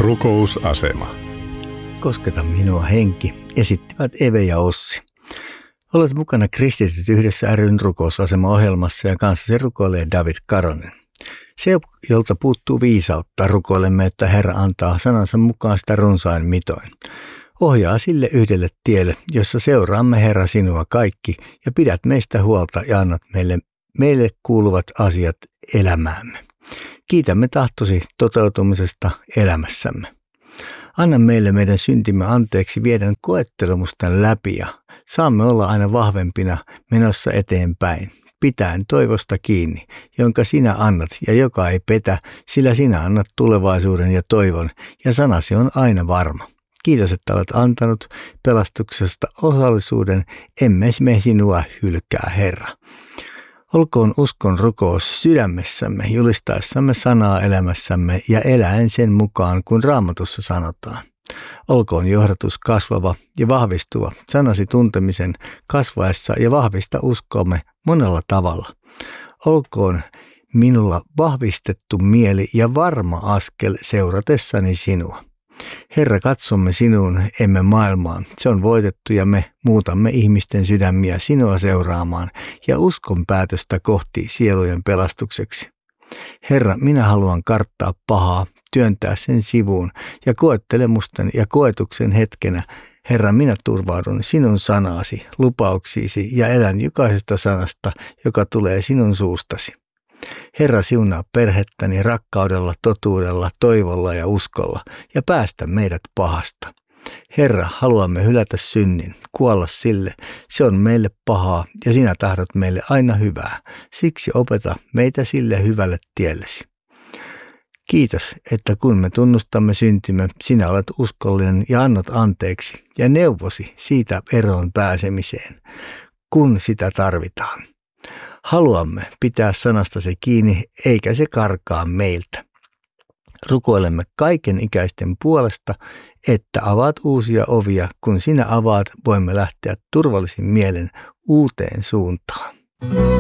Rukousasema. Kosketa minua henki, esittivät Eve ja Ossi. Olet mukana Kristityt yhdessä ry:n rukousasema-ohjelmassa ja kanssasi rukoilee David Karonen. Se, jolta puuttuu viisautta, rukoilemme, että Herra antaa sanansa mukaan sitä runsain mitoin. Ohjaa sille yhdelle tielle, jossa seuraamme Herra sinua kaikki ja pidät meistä huolta ja annat meille kuuluvat asiat elämäämme. Kiitämme tahtosi toteutumisesta elämässämme. Anna meille meidän syntimme anteeksi viedän koettelemusten läpi ja saamme olla aina vahvempina menossa eteenpäin, pitäen toivosta kiinni, jonka sinä annat ja joka ei petä, sillä sinä annat tulevaisuuden ja toivon ja sanasi on aina varma. Kiitos, että olet antanut pelastuksesta osallisuuden, emme me sinua hylkää, Herra. Olkoon uskon rukous sydämessämme, julistaessamme sanaa elämässämme ja eläen sen mukaan, kun Raamatussa sanotaan. Olkoon johdatus kasvava ja vahvistuva, sanasi tuntemisen kasvaessa ja vahvista uskomme monella tavalla. Olkoon minulla vahvistettu mieli ja varma askel seuratessani sinua. Herra, katsomme sinuun, emme maailmaan. Se on voitettu ja me muutamme ihmisten sydämiä sinua seuraamaan ja uskon päätöstä kohti sielujen pelastukseksi. Herra, minä haluan karttaa pahaa, työntää sen sivuun ja koettelemusten ja koetuksen hetkenä. Herra, minä turvaudun sinun sanasi, lupauksiisi ja elän jokaisesta sanasta, joka tulee sinun suustasi. Herra, siunaa perhettäni rakkaudella, totuudella, toivolla ja uskolla ja päästä meidät pahasta. Herra, haluamme hylätä synnin, kuolla sille, se on meille pahaa ja sinä tahdot meille aina hyvää. Siksi opeta meitä sille hyvälle tiellesi. Kiitos, että kun me tunnustamme syntimme, sinä olet uskollinen ja annat anteeksi ja neuvosi siitä eroon pääsemiseen, kun sitä tarvitaan. Haluamme pitää sanastasi kiinni, eikä se karkaa meiltä. Rukoilemme kaiken ikäisten puolesta, että avaat uusia ovia. Kun sinä avaat, voimme lähteä turvallisin mielen uuteen suuntaan.